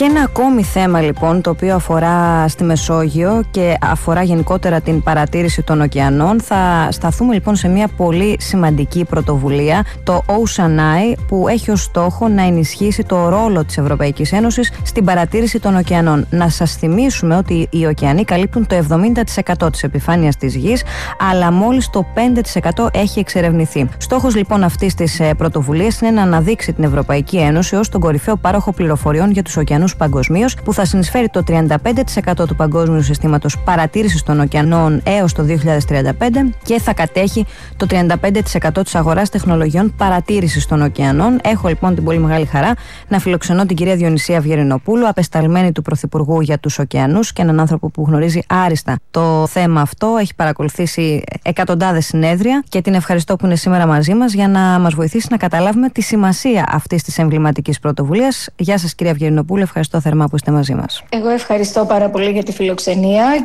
ένα ακόμη θέμα λοιπόν, το οποίο αφορά στη Μεσόγειο και αφορά γενικότερα την παρατήρηση των ωκεανών. Θα σταθούμε λοιπόν σε μια πολύ σημαντική πρωτοβουλία, το Ocean Eye, που έχει ως στόχο να ενισχύσει το ρόλο της Ευρωπαϊκής Ένωσης στην παρατήρηση των ωκεανών. Να σας θυμίσουμε ότι οι ωκεανοί καλύπτουν το 70% της επιφάνειας της γης, αλλά μόλις το 5% έχει εξερευνηθεί. Στόχος λοιπόν αυτής της πρωτοβουλίας είναι να αναδείξει την Ευρωπαϊκή Ένωση ως τον κορυφαίο πάροχο πληροφοριών για τους ωκεανούς παγκοσμίως, που θα συνεισφέρει το 35% του παγκόσμιου συστήματος παρατήρησης των ωκεανών έως το 2035 και θα κατέχει το 35% της αγοράς τεχνολογιών παρατήρησης των ωκεανών. Έχω λοιπόν την πολύ μεγάλη χαρά να φιλοξενώ την κυρία Διονυσία Βιερηνοπούλου, απεσταλμένη του Πρωθυπουργού για τους ωκεανούς και έναν άνθρωπο που γνωρίζει άριστα το θέμα αυτό. Έχει παρακολουθήσει εκατοντάδες συνέδρια και την ευχαριστώ που είναι σήμερα μαζί μας για να μας βοηθήσει να καταλάβουμε τη σημασία αυτής της εμβληματικής πρωτοβουλίας. Γεια σας κυρία Βιερηνοπούλου, ευχαριστώ θερμά που είστε μαζί μας. Εγώ ευχαριστώ πάρα πολύ για τη φιλοξενία